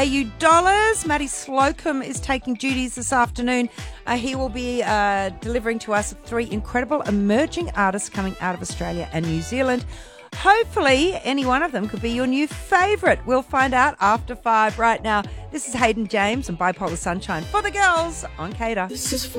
dollars. Matty Slocum is taking duties this afternoon. He will be delivering to us 3 incredible emerging artists coming out of Australia and New Zealand. Hopefully, any one of them could be your new favourite. We'll find out after 5 right now. This is Hayden James and Bipolar Sunshine for the girls on Cater. This is for